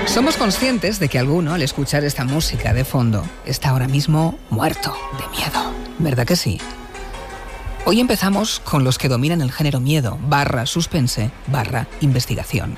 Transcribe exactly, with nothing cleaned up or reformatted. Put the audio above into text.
Somos conscientes de que alguno, al escuchar esta música de fondo, está ahora mismo muerto de miedo. ¿Verdad que sí? Hoy empezamos con los que dominan el género miedo, barra suspense, barra investigación.